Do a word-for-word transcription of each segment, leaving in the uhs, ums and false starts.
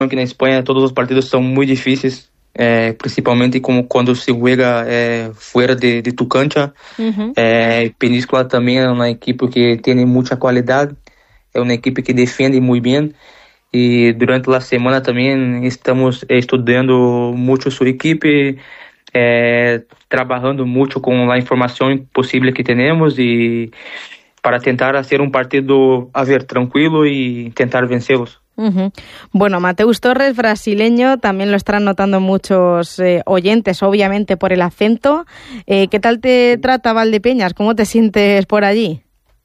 que en España todos los partidos son muy difíciles, eh, principalmente como cuando se juega eh, fuera de, de tu cancha. Uh-huh. eh, Península también es un equipo que tiene mucha calidad, es un equipo que defiende muy bien. Y durante la semana también estamos estudiando mucho su equipo, eh, trabajando mucho con la información posible que tenemos y para intentar hacer un partido, a ver, tranquilo y intentar vencerlos. Uh-huh. Bueno, Mateus Torres, brasileño, también lo estarán notando muchos eh, oyentes, obviamente por el acento. Eh, ¿Qué tal te trata Valdepeñas? ¿Cómo te sientes por allí?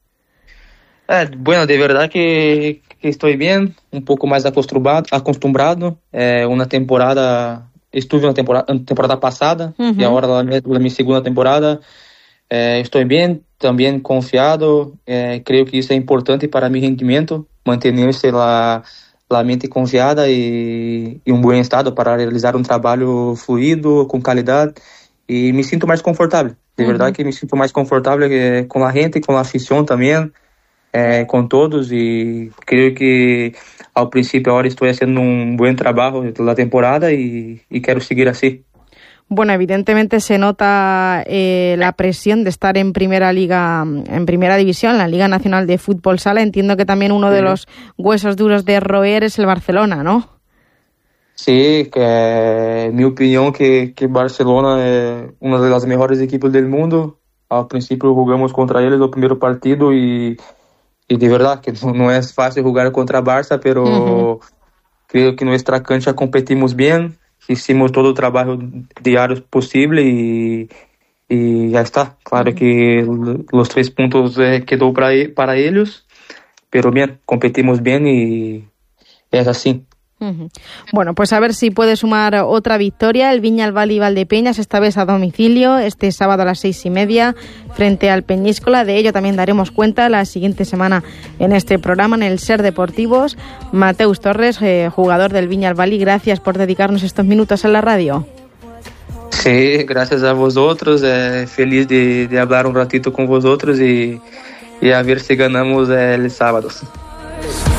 Eh, bueno, de verdad que, que estoy bien, un poco más acostumbrado. acostumbrado. Eh, una temporada, estuve una temporada, temporada pasada uh-huh. y ahora la, la mi segunda temporada. Eh, estoy bien, también confiado. Eh, creo que eso es importante para mi rendimiento, mantenerse la, la mente confiada y, y un buen estado para realizar un trabajo fluido, con calidad. Y me siento más confortable. De uh-huh. verdad que me siento más confortable eh, con la gente, con la afición también. Eh, con todos y creo que al principio ahora estoy haciendo un buen trabajo de la temporada y, y quiero seguir así. Bueno, evidentemente se nota eh, la presión de estar en primera liga, en primera división, la Liga Nacional de Fútbol Sala. Entiendo que también uno sí. de los huesos duros de roer es el Barcelona, ¿no? Sí, que en mi opinión que, que Barcelona es una de las mejores equipos del mundo. Al principio jugamos contra ellos el primer partido y Y de verdad que no es fácil jugar contra Barça, pero uh-huh. creo que en nuestra cancha competimos bien, hicimos todo el trabajo diario posible y, y ya está. Claro uh-huh. que los tres puntos eh, quedó para, para ellos, pero bien, competimos bien y es así. Uh-huh. Bueno, pues a ver si puede sumar otra victoria el Viñalbal Valdepeñas, esta vez a domicilio, este sábado a las seis y media frente al Peñíscola. De ello también daremos cuenta la siguiente semana en este programa, en el Ser Deportivos. Mateus Torres, eh, jugador del Viñalbal, gracias por dedicarnos estos minutos en la radio. Sí, gracias a vosotros, eh, feliz de, de hablar un ratito con vosotros y, y a ver si ganamos eh, el sábado.